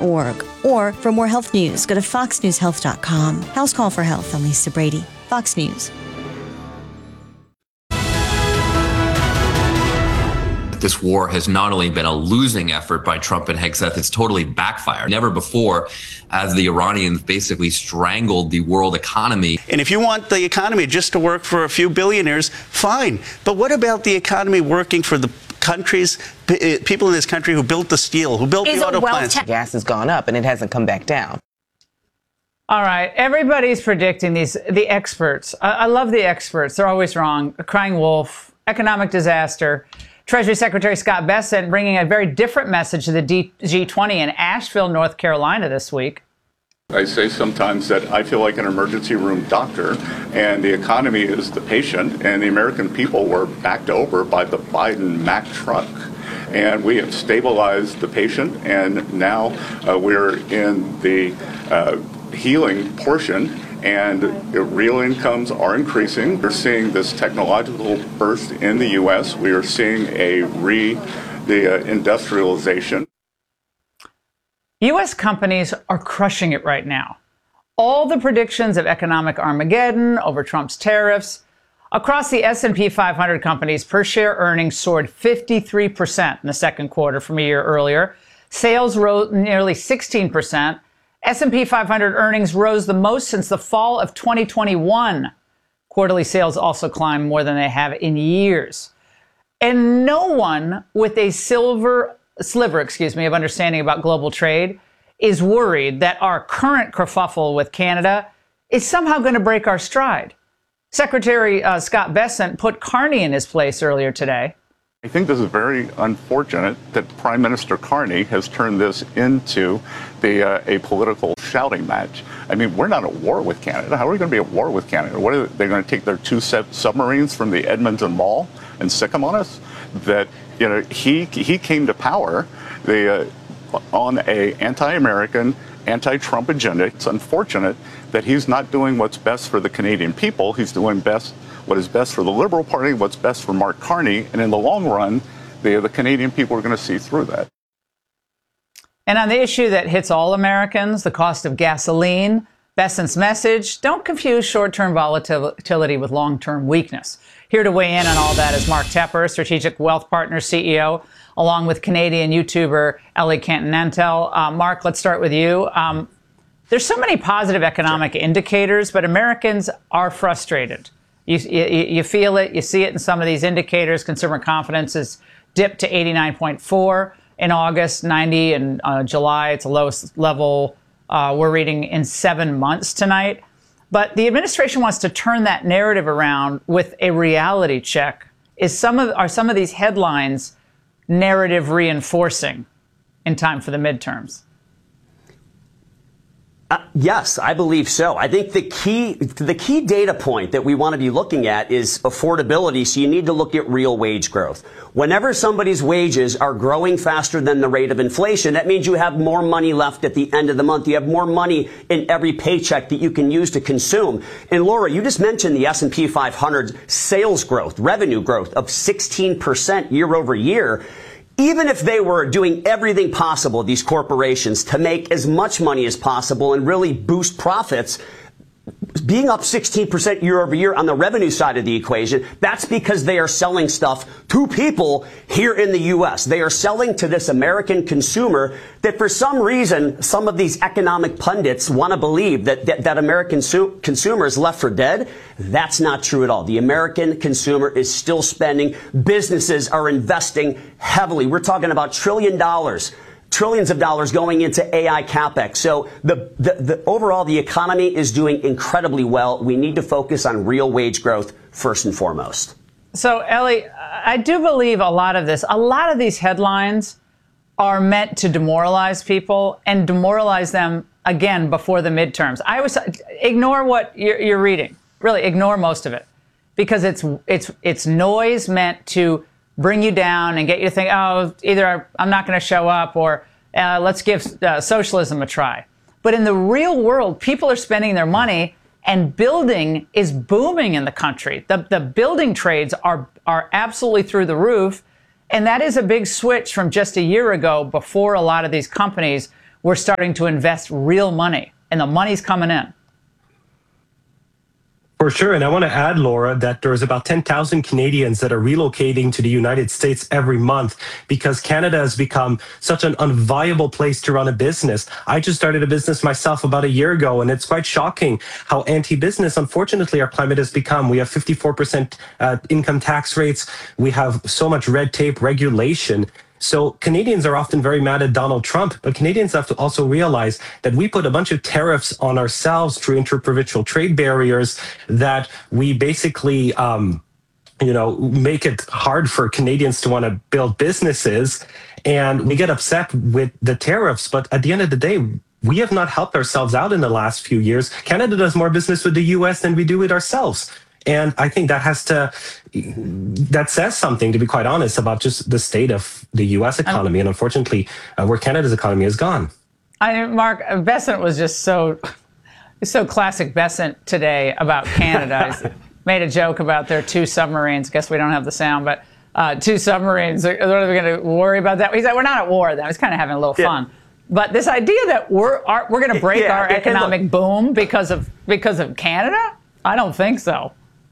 foxnewshealth.org. Or for more health news, go to foxnewshealth.com. House Call for Health. I'm Lisa Brady, Fox News. This war has not only been a losing effort by Trump and Hegseth, it's totally backfired. Never before has the Iranians basically strangled the world economy. And if you want the economy just to work for a few billionaires, fine. But what about the economy working for the countries, people in this country who built the steel, who built the auto plants? Gas has gone up and it hasn't come back down. All right, everybody's predicting the experts. I love the experts. They're always wrong. A crying wolf, economic disaster. Treasury Secretary Scott Bessent bringing a very different message to the G20 in Asheville, North Carolina this week. I say sometimes that I feel like an emergency room doctor, and the economy is the patient, and the American people were backed over by the Biden Mack truck. And we have stabilized the patient, and now we're in the healing portion. And real incomes are increasing. We're seeing this technological burst in the U.S. We are seeing the industrialization. U.S. companies are crushing it right now. All the predictions of economic Armageddon over Trump's tariffs. Across the S&P 500 companies, per share earnings soared 53% in the second quarter from a year earlier. Sales rose nearly 16%. S&P 500 earnings rose the most since the fall of 2021. Quarterly sales also climbed more than they have in years. And no one with a sliver, of understanding about global trade is worried that our current kerfuffle with Canada is somehow going to break our stride. Secretary Scott Bessent put Carney in his place earlier today. I think this is very unfortunate that Prime Minister Carney has turned this into a political shouting match. I mean, we're not at war with Canada. How are we going to be at war with Canada? What are they going to take their two submarines from the Edmonton Mall and sick them on us? That, you know, he came to power on a anti-American, anti-Trump agenda. It's unfortunate that he's not doing what's best for the Canadian people. He's doing what is best for the Liberal Party, what's best for Mark Carney, and in the long run, the Canadian people are going to see through that. And on the issue that hits all Americans, the cost of gasoline, Bessent's message: don't confuse short-term volatility with long-term weakness. Here to weigh in on all that is Mark Tepper, Strategic Wealth Partners CEO, along with Canadian YouTuber Ellie Cantanantel. Mark, let's start with you. There's so many positive economic indicators, but Americans are frustrated. You feel it. You see it in some of these indicators. Consumer confidence has dipped to 89.4 in August, 90 in July. It's the lowest level we're reading in 7 months tonight. But the administration wants to turn that narrative around with a reality check. Are some of these headlines narrative reinforcing in time for the midterms? Yes, I believe so. I think the key data point that we want to be looking at is affordability. So you need to look at real wage growth. Whenever somebody's wages are growing faster than the rate of inflation, that means you have more money left at the end of the month. You have more money in every paycheck that you can use to consume. And Laura, you just mentioned the S&P 500 sales growth, revenue growth of 16% year over year. Even if they were doing everything possible, these corporations, to make as much money as possible and really boost profits, being up 16% year over year on the revenue side of the equation, that's because they are selling stuff to people here in the U.S. They are selling to this American consumer that for some reason, some of these economic pundits want to believe that American consumer is left for dead. That's not true at all. The American consumer is still spending. Businesses are investing heavily. We're talking about trillions of dollars going into AI capex. So the overall, the economy is doing incredibly well. We need to focus on real wage growth first and foremost. So, Ellie, I do believe a lot of these headlines are meant to demoralize people and demoralize them again before the midterms. I always ignore what you're reading. Really, ignore most of it, because it's noise meant to bring you down and get you to think, oh, either I'm not going to show up or let's give socialism a try. But in the real world, people are spending their money and building is booming in the country. The building trades are absolutely through the roof. And that is a big switch from just a year ago, before a lot of these companies we're starting to invest real money, and the money's coming in. For sure. And I want to add, Laura, that there's about 10,000 Canadians that are relocating to the United States every month because Canada has become such an unviable place to run a business. I just started a business myself about a year ago, and it's quite shocking how anti-business, unfortunately, our climate has become. We have 54% income tax rates. We have so much red tape, regulation. So Canadians are often very mad at Donald Trump, but Canadians have to also realize that we put a bunch of tariffs on ourselves through interprovincial trade barriers that we basically, make it hard for Canadians to want to build businesses. And we get upset with the tariffs. But at the end of the day, we have not helped ourselves out in the last few years. Canada does more business with the U.S. than we do with ourselves. And I think that says something, to be quite honest, about just the state of the U.S. economy and unfortunately where Canada's economy has gone. Mark, Bessent was just so classic Bessent today about Canada. He made a joke about their 2 submarines. Guess we don't have the sound, but 2 submarines. What are we going to worry about that? He said, we're not at war then. He's kind of having a little fun. But this idea that we're going to break our economic boom because of Canada? I don't think so.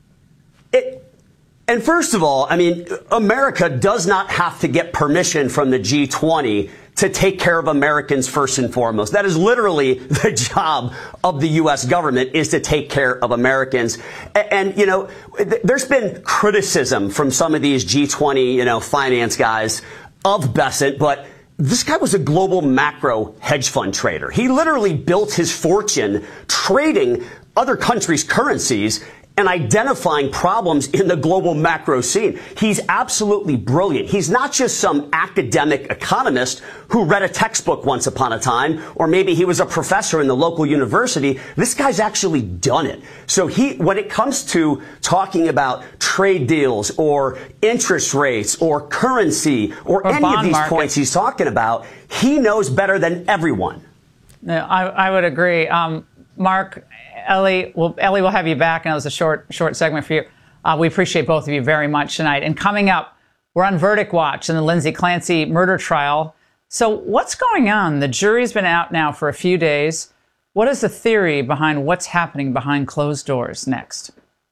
And first of all, I mean, America does not have to get permission from the G20 to take care of Americans first and foremost. That is literally the job of the U.S. government, is to take care of Americans. And there's been criticism from some of these G20, finance guys of Bessent, but this guy was a global macro hedge fund trader. He literally built his fortune trading other countries' currencies and identifying problems in the global macro scene. He's absolutely brilliant. He's not just some academic economist who read a textbook once upon a time, or maybe he was a professor in the local university. This guy's actually done it. So when it comes to talking about trade deals or interest rates or currency or any of these points he's talking about, he knows better than everyone. No, I would agree. Mark, Ellie, we'll have you back. I know it was a short segment for you. We appreciate both of you very much tonight. And coming up, we're on verdict watch in the Lindsay Clancy murder trial. So what's going on? The jury's been out now for a few days. What is the theory behind what's happening behind closed doors? Next.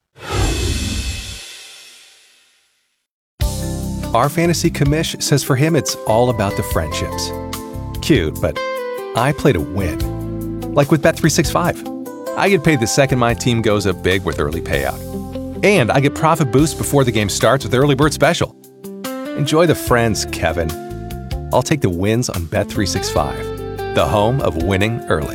Our fantasy commish says for him it's all about the friendships. Cute, but I play to win. Like with Bet365. I get paid the second my team goes up big with early payout. And I get profit boost before the game starts with Early Bird Special. Enjoy the friends, Kevin. I'll take the wins on Bet365, the home of winning early.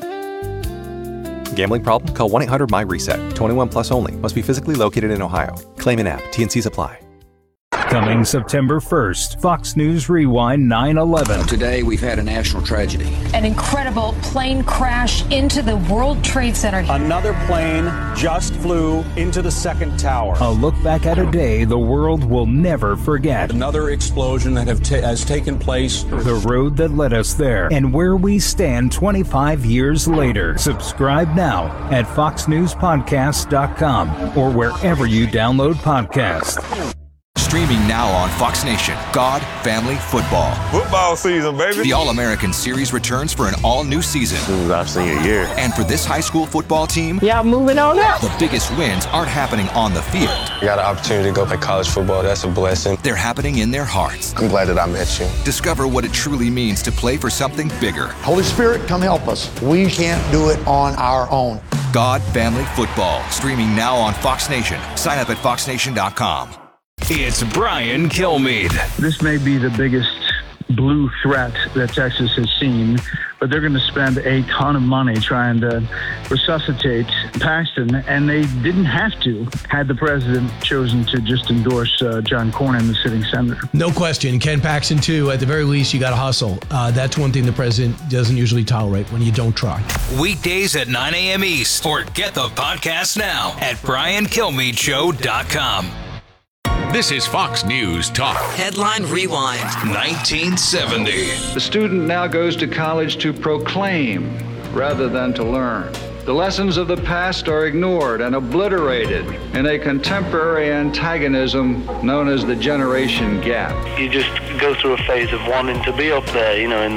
Gambling problem? Call 1-800-MY-RESET. 21 plus only. Must be physically located in Ohio. Claim an app. T&Cs apply. Coming September 1st, Fox News Rewind 9/11. Today, we've had a national tragedy. An incredible plane crash into the World Trade Center. Another plane just flew into the second tower. A look back at a day the world will never forget. Another explosion that has taken place. The road that led us there, and where we stand 25 years later. Subscribe now at foxnewspodcast.com or wherever you download podcasts. Streaming now on Fox Nation, God, Family, Football. Football season, baby. The All-American Series returns for an all-new season. This is our senior year. And for this high school football team, moving on up. The biggest wins aren't happening on the field. I got an opportunity to go play college football. That's a blessing. They're happening in their hearts. I'm glad that I met you. Discover what it truly means to play for something bigger. Holy Spirit, come help us. We can't do it on our own. God, Family, Football. Streaming now on Fox Nation. Sign up at foxnation.com. It's Brian Kilmeade. This may be the biggest blue threat that Texas has seen, but they're going to spend a ton of money trying to resuscitate Paxton, and they didn't have to had the president chosen to just endorse John Cornyn, the sitting senator. No question. Ken Paxton, too. At the very least, you got to hustle. That's one thing the president doesn't usually tolerate, when you don't try. Weekdays at 9 a.m. East, or get the podcast now at BrianKilmeadeShow.com. This is Fox News Talk. Headline Rewind. 1970. The student now goes to college to proclaim rather than to learn. The lessons of the past are ignored and obliterated in a contemporary antagonism known as the generation gap. You just go through a phase of wanting to be up there, in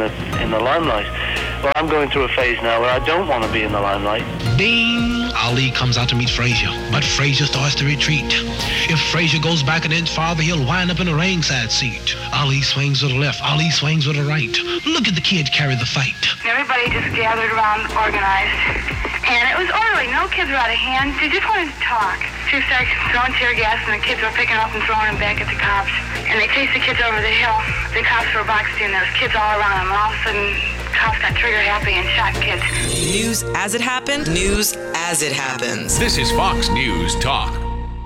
in the limelight. Well, I'm going through a phase now where I don't want to be in the limelight. Ding! Ali comes out to meet Frazier, but Frazier starts to retreat. If Frazier goes back an inch farther, he'll wind up in a ringside seat. Ali swings to the left, Ali swings to the right. Look at the kid carry the fight. Everybody just gathered around, organized, and it was orderly. No kids were out of hand. They just wanted to talk. Two started throwing tear gas, and the kids were picking up and throwing them back at the cops. And they chased the kids over the hill. The cops were boxed in. There was kids all around them. And all of a sudden, cops got trigger happy and shot kids. News as it happened, news as it happens. This is Fox News Talk.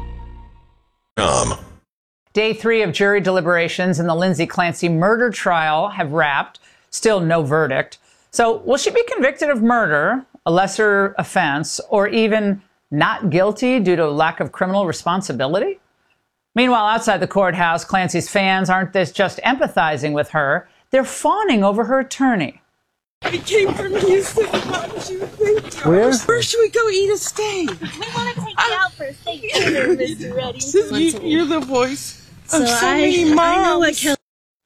Day 3 of jury deliberations in the Lindsay Clancy murder trial have wrapped. Still no verdict. So will she be convicted of murder, a lesser offense, or even not guilty due to lack of criminal responsibility? Meanwhile, outside the courthouse, Clancy's fans aren't just empathizing with her. They're fawning over her attorney. We came from Houston. Why did you think? Where? Where should we go eat a steak? We want to take you out for a steak dinner, Mr. Reddy. You're the voice of so many moms. I know what Kelly.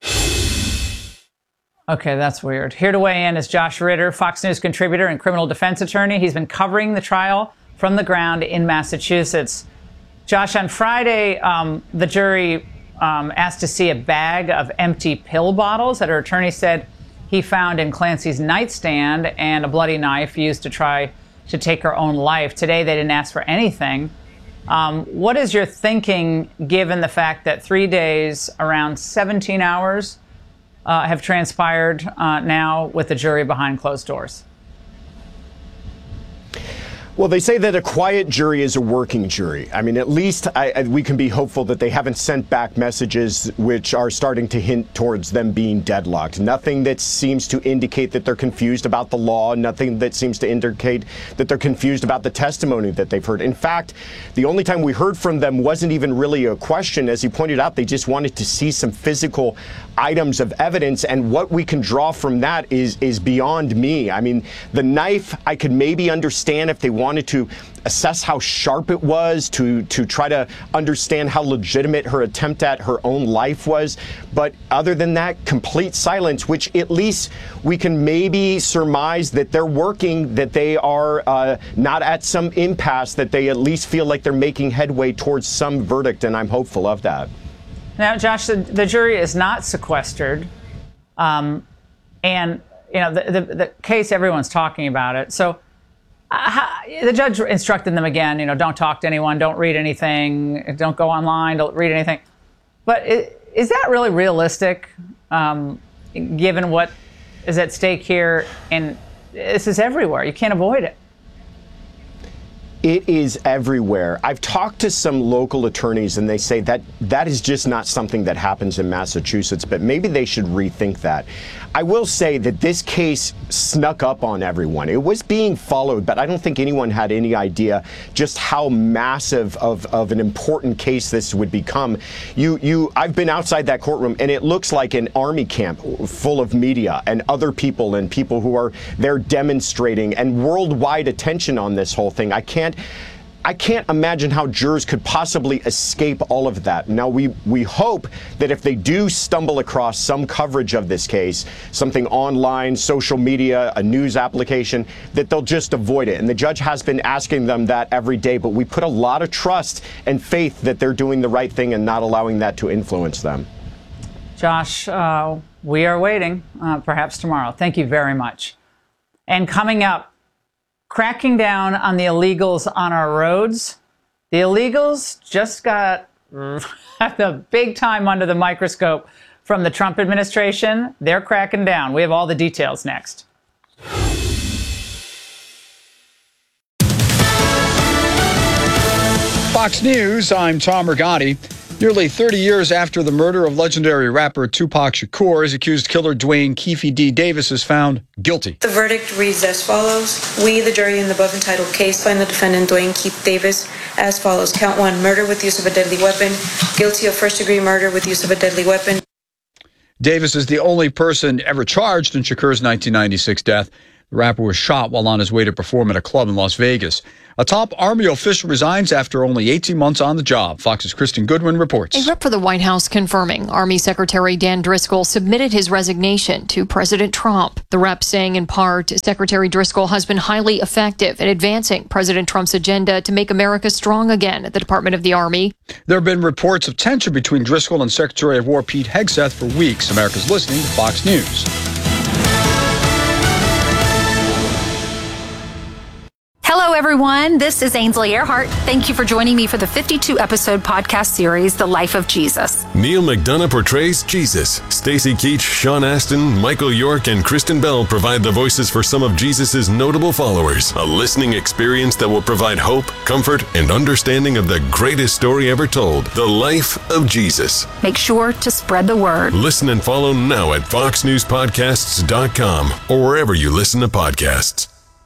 Okay, that's weird. Here to weigh in is Josh Ritter, Fox News contributor and criminal defense attorney. He's been covering the trial from the ground in Massachusetts. Josh, on Friday, the jury asked to see a bag of empty pill bottles that her attorney said he found in Clancy's nightstand and a bloody knife used to try to take her own life. Today, they didn't ask for anything. What is your thinking given the fact that 3 days, around 17 hours, have transpired now with the jury behind closed doors? Well, they say that a quiet jury is a working jury. I mean, at least we can be hopeful that they haven't sent back messages which are starting to hint towards them being deadlocked. Nothing that seems to indicate that they're confused about the law. Nothing that seems to indicate that they're confused about the testimony that they've heard. In fact, the only time we heard from them wasn't even really a question. As you pointed out, they just wanted to see some physical items of evidence. And what we can draw from that is beyond me. I mean, the knife, I could maybe understand if they wanted to assess how sharp it was, to try to understand how legitimate her attempt at her own life was. But other than that, complete silence, which at least we can maybe surmise that they're working, that they are not at some impasse, that they at least feel like they're making headway towards some verdict, and I'm hopeful of that. Now, Josh, the jury is not sequestered, and you know the case, everyone's talking about it. So the judge instructed them again, you know, don't talk to anyone, don't read anything, don't go online, don't read anything. But is that really realistic, given what is at stake here? And this is everywhere. You can't avoid it. It is everywhere. I've talked to some local attorneys and they say that that is just not something that happens in Massachusetts, but maybe they should rethink that. I will say that this case snuck up on everyone. It was being followed, but I don't think anyone had any idea just how massive of an important case this would become. I've been outside that courtroom and it looks like an army camp full of media and other people and people who are there demonstrating and worldwide attention on this whole thing. I can't imagine how jurors could possibly escape all of that. Now, we hope that if they do stumble across some coverage of this case, something online, social media, a news application, that they'll just avoid it. And the judge has been asking them that every day, but we put a lot of trust and faith that they're doing the right thing and not allowing that to influence them. Josh, we are waiting, perhaps tomorrow. Thank you very much. And coming up, cracking down on the illegals on our roads. The illegals just got the big time under the microscope from the Trump administration. They're cracking down. We have all the details next. Fox News, I'm Tom Rigotti. Nearly 30 years after the murder of legendary rapper Tupac Shakur, his accused killer Dwayne Keefe D. Davis is found guilty. The verdict reads as follows. We, the jury in the above entitled case, find the defendant Dwayne Keefe Davis as follows. Count 1, murder with use of a deadly weapon. Guilty of first-degree murder with use of a deadly weapon. Davis is the only person ever charged in Shakur's 1996 death. The rapper was shot while on his way to perform at a club in Las Vegas. A top Army official resigns after only 18 months on the job. Fox's Kristen Goodwin reports. A rep for the White House confirming Army Secretary Dan Driscoll submitted his resignation to President Trump. The rep saying in part, Secretary Driscoll has been highly effective in advancing President Trump's agenda to make America strong again at the Department of the Army. There have been reports of tension between Driscoll and Secretary of War Pete Hegseth for weeks. America's listening to Fox News. Hello, everyone. This is Ainsley Earhart. Thank you for joining me for the 52-episode podcast series, The Life of Jesus. Neil McDonough portrays Jesus. Stacey Keach, Sean Astin, Michael York, and Kristen Bell provide the voices for some of Jesus' notable followers. A listening experience that will provide hope, comfort, and understanding of the greatest story ever told, The Life of Jesus. Make sure to spread the word. Listen and follow now at foxnewspodcasts.com or wherever you listen to podcasts.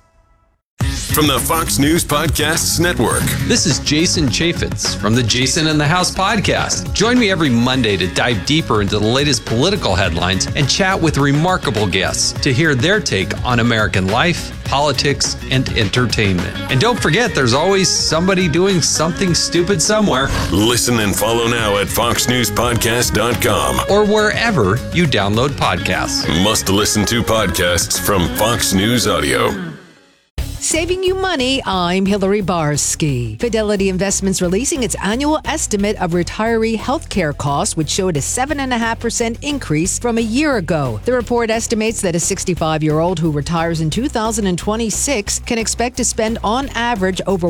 From the Fox News Podcasts Network. This is Jason Chaffetz from the Jason in the House podcast. Join me every Monday to dive deeper into the latest political headlines and chat with remarkable guests to hear their take on American life, politics, and entertainment. And don't forget, there's always somebody doing something stupid somewhere. Listen and follow now at foxnewspodcast.com or wherever you download podcasts. Must listen to podcasts from Fox News Audio. Saving you money, I'm Hillary Barsky. Fidelity Investments releasing its annual estimate of retiree health care costs, which showed a 7.5% increase from a year ago. The report estimates that a 65-year-old who retires in 2026 can expect to spend on average over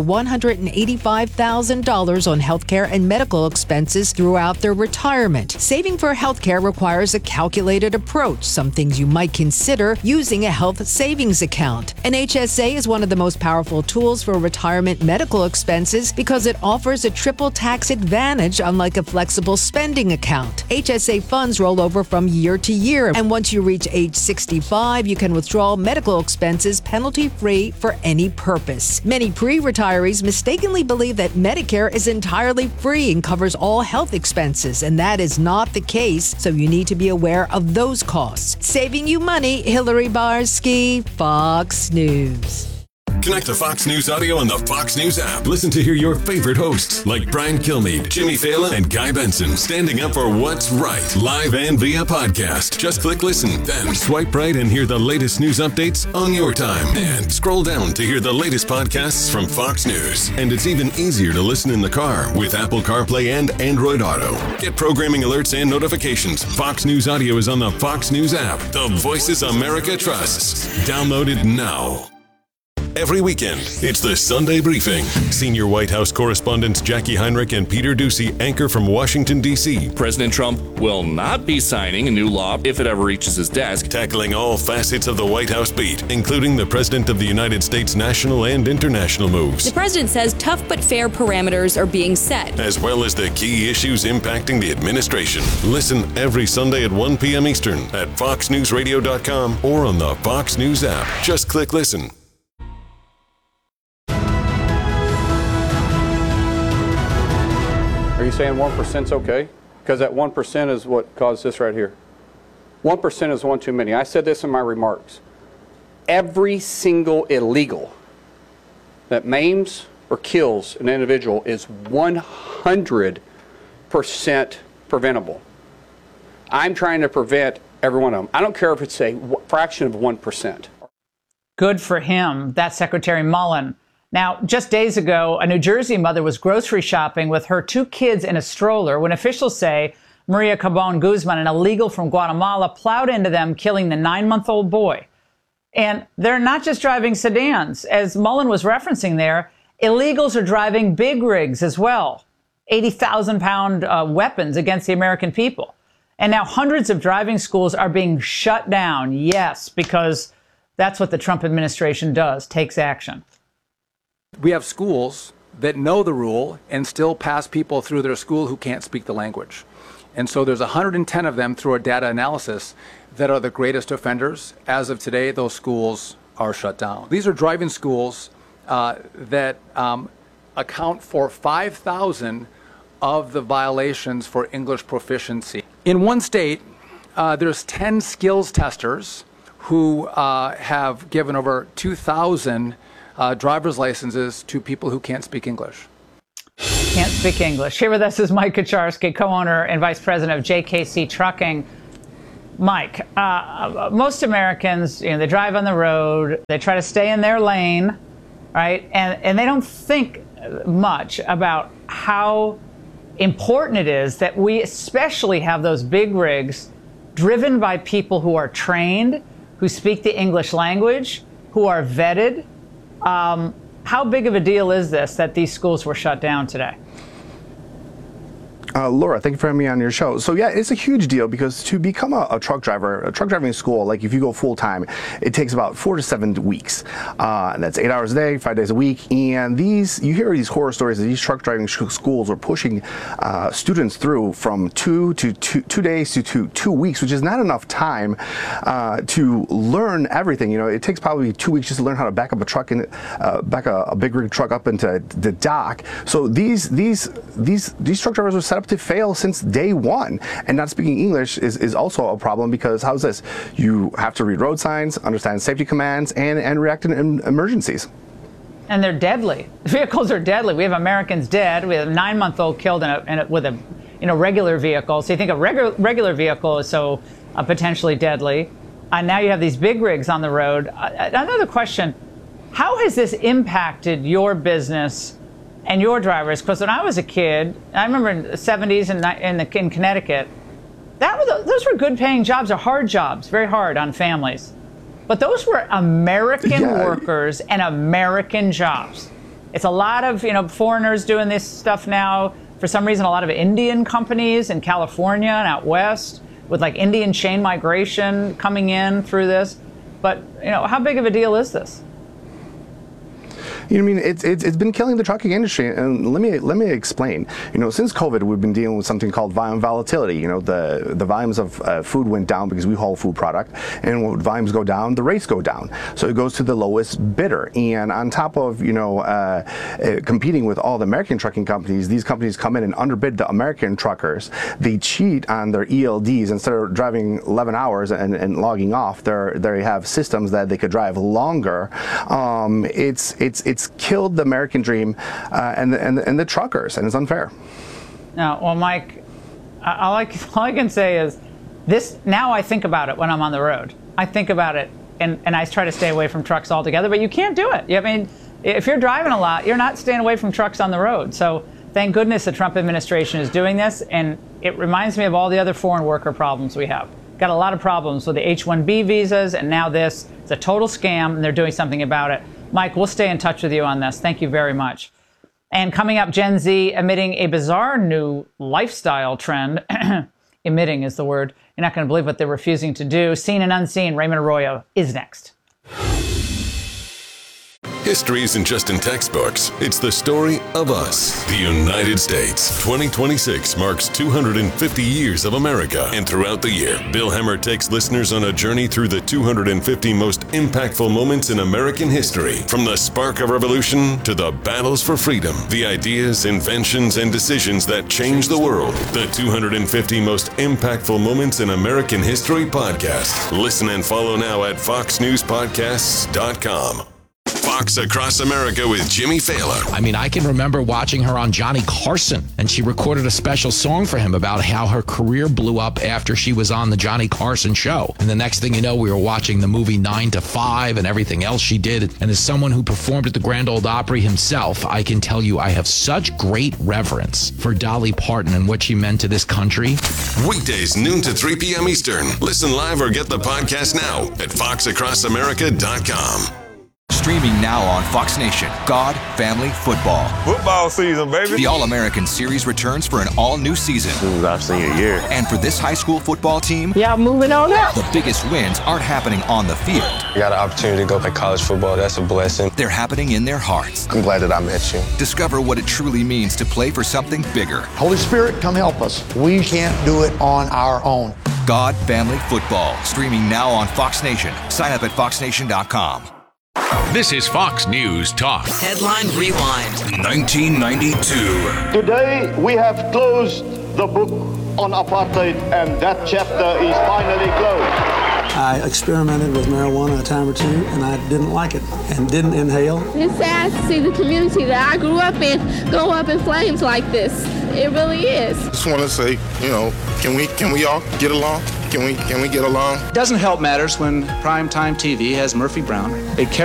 $185,000 on health care and medical expenses throughout their retirement. Saving for health care requires a calculated approach, some things you might consider using a health savings account. An HSA is one of the most powerful tools for retirement medical expenses because it offers a triple tax advantage, unlike a flexible spending account. HSA funds roll over from year to year, and once you reach age 65, you can withdraw medical expenses penalty-free for any purpose. Many pre-retirees mistakenly believe that Medicare is entirely free and covers all health expenses, and that is not the case, so you need to be aware of those costs. Saving you money, Hillary Barsky, Fox News. Connect to Fox News Audio on the Fox News app. Listen to hear your favorite hosts like Brian Kilmeade, Jimmy Fallon, and Guy Benson standing up for what's right, live and via podcast. Just click listen, then swipe right and hear the latest news updates on your time. And scroll down to hear the latest podcasts from Fox News. And it's even easier to listen in the car with Apple CarPlay and Android Auto. Get programming alerts and notifications. Fox News Audio is on the Fox News app. The voices America trusts. Download it now. Every weekend, it's the Sunday Briefing. Senior White House correspondents Jackie Heinrich and Peter Doocy anchor from Washington, D.C. President Trump will not be signing a new law if it ever reaches his desk. Tackling all facets of the White House beat, including the President of the United States' national and international moves. The president says tough but fair parameters are being set, as well as the key issues impacting the administration. Listen every Sunday at 1 p.m. Eastern at foxnewsradio.com or on the Fox News app. Just click listen. Are you saying 1%'s okay? Because that 1% is what caused this right here. 1% is one too many. I said this in my remarks. Every single illegal that maims or kills an individual is 100% preventable. I'm trying to prevent every one of them. I don't care if it's a fraction of 1%. Good for him. That's Secretary Mullen. Now, just days ago, a New Jersey mother was grocery shopping with her 2 kids in a stroller when officials say Maria Cabon Guzman, an illegal from Guatemala, plowed into them, killing the 9-month-old boy. And they're not just driving sedans. As Mullen was referencing there, illegals are driving big rigs as well, 80,000-pound weapons against the American people. And now hundreds of driving schools are being shut down, yes, because that's what the Trump administration does, takes action. We have schools that know the rule and still pass people through their school who can't speak the language. And so there's 110 of them through our data analysis that are the greatest offenders. As of today, those schools are shut down. These are driving schools that account for 5,000 of the violations for English proficiency. In one state, there's 10 skills testers who have given over 2,000 driver's licenses to people who can't speak English. Can't speak English. Here with us is Mike Kucharski, co-owner and vice president of JKC Trucking. Mike, most Americans, they drive on the road, they try to stay in their lane, right? And they don't think much about how important it is that we especially have those big rigs driven by people who are trained, who speak the English language, who are vetted. How big of a deal is this that these schools were shut down today? Laura, thank you for having me on your show. So yeah, it's a huge deal because to become a truck driver, a truck driving school, like if you go full time, it takes about 4 to 7 weeks. And that's 8 hours a day, 5 days a week. And you hear these horror stories that these truck driving schools are pushing students through from 2 days to 2 weeks, which is not enough time to learn everything. It takes probably 2 weeks just to learn how to back up a truck and back a big rig truck up into the dock. So these truck drivers were set up to fail since day one, and not speaking English is also a problem because how's this? You have to read road signs, understand safety commands, and react in emergencies. And they're deadly. Vehicles are deadly. We have Americans dead. We have a 9-month-old killed with a regular vehicle. So you think a regular vehicle is so potentially deadly. And now you have these big rigs on the road. Another question: how has this impacted your business and your drivers? Because when I was a kid, I remember in the 70s in Connecticut, those were good-paying jobs, or hard jobs, very hard on families. But those were American workers and American jobs. It's a lot of foreigners doing this stuff now. For some reason, a lot of Indian companies in California and out west with like Indian chain migration coming in through this. But how big of a deal is this? It's been killing the trucking industry, and let me explain. Since COVID, we've been dealing with something called volume volatility. The volumes of food went down because we haul food product, and when volumes go down, the rates go down. So it goes to the lowest bidder. And on top of competing with all the American trucking companies, these companies come in and underbid the American truckers. They cheat on their ELDs. Instead of driving 11 hours and logging off, they have systems that they could drive longer. It's killed the American dream and the truckers, and it's unfair. Now, well, Mike, all I can say is this. Now I think about it when I'm on the road. I think about it, and I try to stay away from trucks altogether. But you can't do it. If you're driving a lot, you're not staying away from trucks on the road. So thank goodness the Trump administration is doing this, and it reminds me of all the other foreign worker problems we have. Got a lot of problems with the H-1B visas, and now this. It's a total scam, and they're doing something about it. Mike, we'll stay in touch with you on this. Thank you very much. And coming up, Gen Z emitting a bizarre new lifestyle trend. Emitting is the word. You're not going to believe what they're refusing to do. Seen and unseen. Raymond Arroyo is next. History isn't just in textbooks. It's the story of us, the United States. 2026 marks 250 years of America. And throughout the year, Bill Hemmer takes listeners on a journey through the 250 most impactful moments in American history. From the spark of revolution to the battles for freedom, the ideas, inventions, and decisions that changed the world. The 250 most impactful moments in American history podcast. Listen and follow now at foxnewspodcasts.com. Fox Across America with Jimmy Fallon. I can remember watching her on Johnny Carson, and she recorded a special song for him about how her career blew up after she was on the Johnny Carson show. And the next thing you know, we were watching the movie 9 to 5 and everything else she did. And as someone who performed at the Grand Ole Opry himself, I can tell you I have such great reverence for Dolly Parton and what she meant to this country. Weekdays, noon to 3 p.m. Eastern. Listen live or get the podcast now at foxacrossamerica.com. Streaming now on Fox Nation, God, Family, Football. Football season, baby. The All-American Series returns for an all-new season. This is our senior year. And for this high school football team, moving on up. The biggest wins aren't happening on the field. I got an opportunity to go play college football. That's a blessing. They're happening in their hearts. I'm glad that I met you. Discover what it truly means to play for something bigger. Holy Spirit, come help us. We can't do it on our own. God, Family, Football. Streaming now on Fox Nation. Sign up at foxnation.com. This is Fox News Talk. Headline Rewind. 1992. Today we have closed the book on apartheid, and that chapter is finally closed. I experimented with marijuana a time or two, and I didn't like it and didn't inhale. It's sad to see the community that I grew up in go up in flames like this. It really is. Just want to say, you know, can we all get along? Can we get along? It doesn't help matters when primetime TV has Murphy Brown, a